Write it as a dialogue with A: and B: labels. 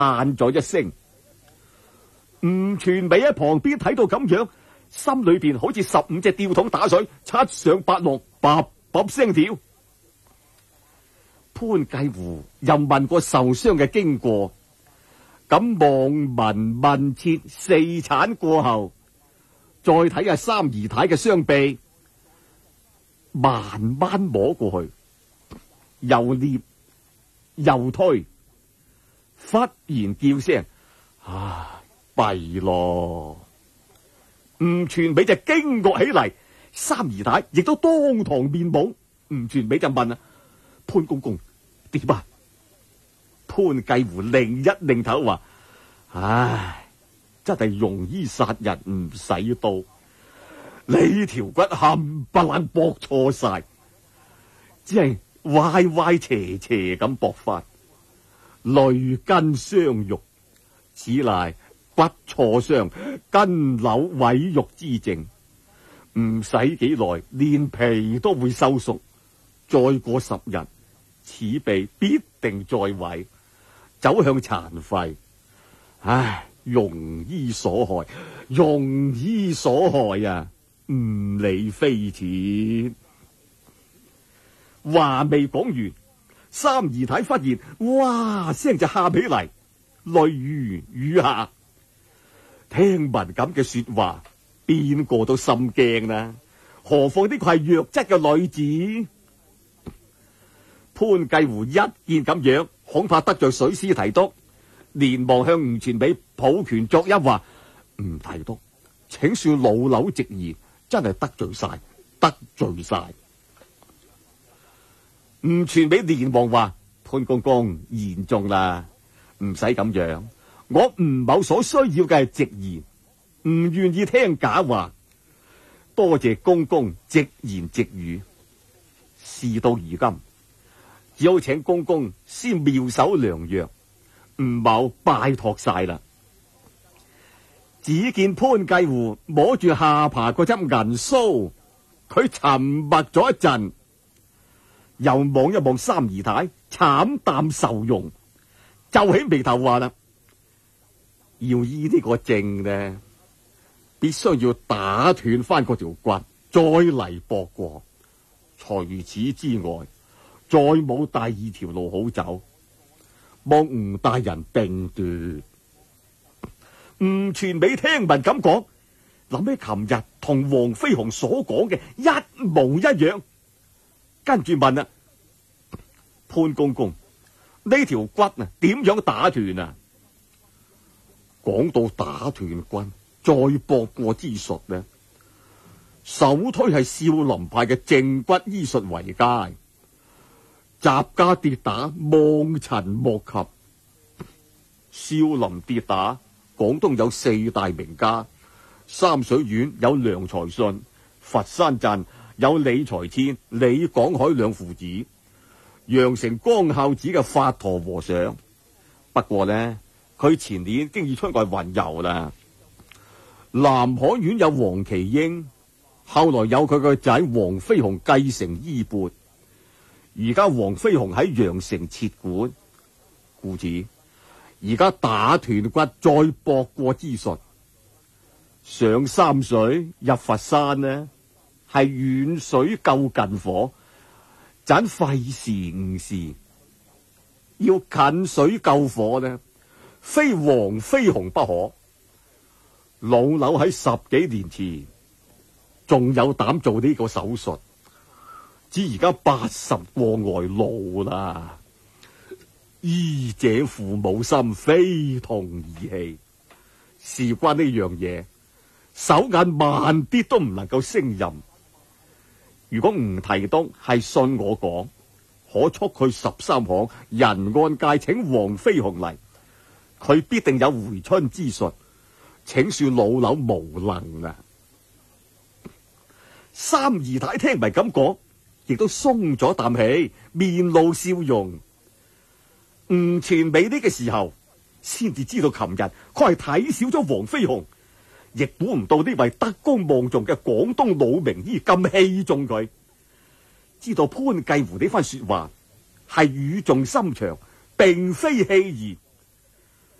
A: 嘆咗一聲。吳傳美喺旁邊睇到咁樣，心裏邊好似15隻吊桶打水，七上八落，叭叭聲跳。潘繼湖又問過受傷嘅經過，咁望聞問切四產過後，再睇下三姨太嘅雙臂，慢慢摸過去，又捏又推，忽然叫聲：唉，弊咯！吳傳美就驚愕起嚟，三姨太亦都當堂面懵。吳傳美就問啊：潘公公點啊？潘繼湖擰一擰頭話：唉，真係容易殺人唔使刀，你條骨冚唪唥駁錯晒，只係歪歪斜斜咁駁法，淚根相肉，此乃骨挫傷、筋瘤毀肉之症，唔使幾耐，連皮都會收縮，再過10日，此臂必定再毀，走向殘廢。唉，庸醫所害，庸醫所害啊！唔理非淺。話未講完，三姨太忽然哇聲就喊起嚟，淚如雨下。聽聞咁嘅說話，邊個都心驚啦，何況呢個係弱質嘅女子。潘繼湖一見咁樣，恐怕得罪水師提督，連忙向吳傳美抱拳作揖話：吳提督，請恕老朽直言，真係得罪晒，得罪晒。吳傳美連忙話：潘公公言重啦，唔使咁樣。我吳某所需要嘅係直言，唔願意聽假話。多謝公公直言直語。事到如今，只好請公公先妙手良藥，吳某拜託晒啦。只見潘繼湖摸住下巴嗰執銀鬚，佢沉默咗一陣，又望一望三姨太，慘淡愁容，皺起眉頭話啦：要醫呢個症呢，必須要打斷翻嗰條骨，再嚟駁過。除此之外，再冇第二條路好走。望吳大人定奪。吳傳美聽聞咁講，諗起琴日同黃飛鴻所講嘅一模一樣，跟住問啦：潘公公，呢條骨啊，點樣打斷啊？講到打斷骨再駁過之術呢，首推係少林派嘅正骨醫術為佳，雜家跌打望塵莫及。少林跌打，廣東有4大名家，三水縣有梁才信，佛山鎮有李才千、李廣海兩父子，陽城光孝寺嘅法陀和尚。不過呢，佢前年經已出外雲遊啦。南海縣有黃麒英，後來有佢個仔黃飛鴻繼承衣缽。而家黃飛鴻喺陽城設館，故此而家打斷骨再駁過之術，上三水入佛山呢，係遠水救近火，盞費時誤事。要近水救火呢，非黃飛鴻不可。老朽喺10幾年前仲有膽做呢個手術，只而家80過外老啦。醫者父母心，非同兒戲。事關呢樣嘢，手眼慢啲都唔能夠勝任。如果吳提督係信我講，可速去13行仁安界請黃飛鴻嚟，佢必定有回春之術，請恕老朽無能啊！三姨太聽埋咁講，亦都鬆咗啖氣，面露笑容。吳傳美呢個時候先至知道，琴日佢係睇少咗黃飛鴻，亦估唔到呢位德高望重嘅廣東老名醫咁器重佢。知道潘繼湖呢番說話係語重心長，並非戲言。